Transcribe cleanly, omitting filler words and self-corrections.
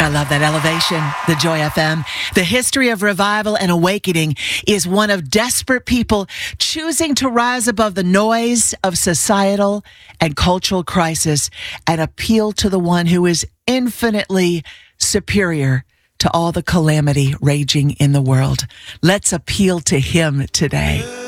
I love that elevation, the Joy FM. The history of revival and awakening is one of desperate people choosing to rise above the noise of societal and cultural crisis and appeal to the one who is infinitely superior to all the calamity raging in the world. Let's appeal to him today.